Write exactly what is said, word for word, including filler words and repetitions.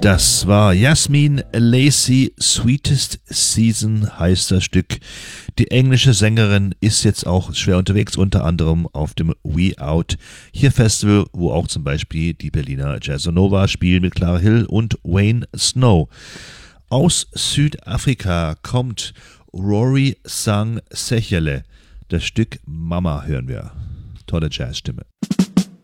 Das war Yasmin Lacey, Sweetest Season heißt das Stück. Die englische Sängerin ist jetzt auch schwer unterwegs, unter anderem auf dem We Out Here Festival, wo auch zum Beispiel die Berliner Jazzonova spielen mit Clara Hill und Wayne Snow. Aus Südafrika kommt Rory Sang Sechele. Das Stück Mama hören wir. Tolle Jazzstimme.